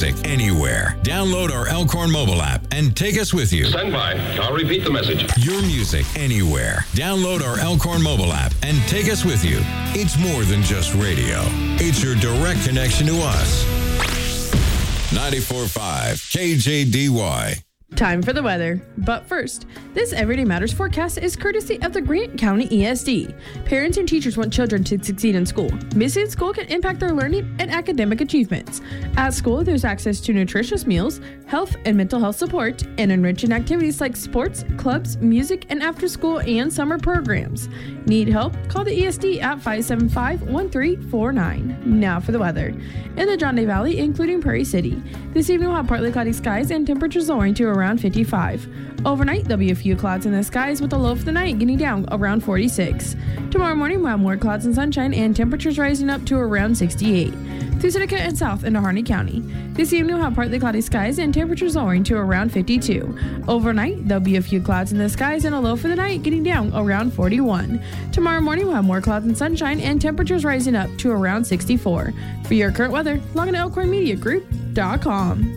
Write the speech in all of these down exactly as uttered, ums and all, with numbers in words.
music anywhere. Download our Elkhorn mobile app and take us with you. Stand by. I'll repeat the message. Your music anywhere. Download our Elkhorn mobile app and take us with you. It's more than just radio. It's your direct connection to us. ninety-four point five K J D Y. Time for the weather. But first, this Everyday Matters forecast is courtesy of the Grant County E S D. Parents and teachers want children to succeed in school. Missing school can impact their learning and academic achievements. At school, there's access to nutritious meals, health and mental health support, and enriching activities like sports, clubs, music, and after-school and summer programs. Need help? Call the E S D at five seven five, one three four nine. Now for the weather. In the John Day Valley, including Prairie City, this evening we'll have partly cloudy skies and temperatures lowering to around fifty-five. Overnight, there'll be a few clouds in the skies with a low for the night getting down around forty-six. Tomorrow morning, we'll have more clouds and sunshine and temperatures rising up to around sixty-eight. Through Seneca and south into Harney County. This evening, we'll have partly cloudy skies and temperatures lowering to around fifty-two. Overnight, there'll be a few clouds in the skies and a low for the night getting down around forty-one. Tomorrow morning, we'll have more clouds and sunshine and temperatures rising up to around sixty-four. For your current weather, log on to elkhorn media group dot com.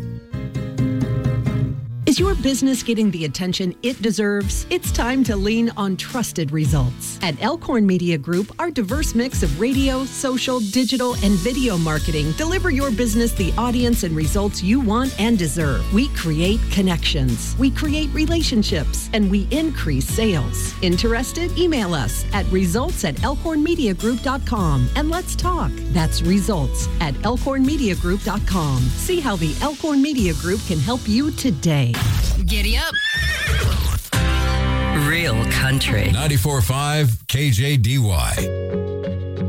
Is your business getting the attention it deserves? It's time to lean on trusted results. At Elkhorn Media Group, our diverse mix of radio, social, digital, and video marketing deliver your business the audience and results you want and deserve. We create connections, we create relationships, and we increase sales. Interested? Email us at results at elkhorn media group dot com and let's talk. That's results at elkhorn media group dot com. See how the Elkhorn Media Group can help you today. Giddy up. Real country. ninety-four point five K J D Y.